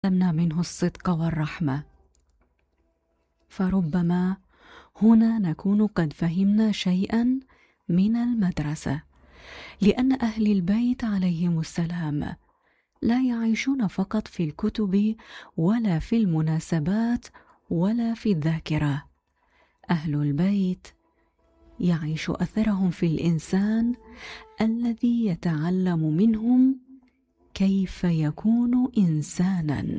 تعلمنا منه الصدق والرحمة. فربما هنا نكون قد فهمنا شيئا من المدرسة، لأن أهل البيت عليهم السلام لا يعيشون فقط في الكتب ولا في المناسبات ولا في الذاكرة. أهل البيت يعيش أثرهم في الإنسان الذي يتعلم منهم كيف يكون إنسانا.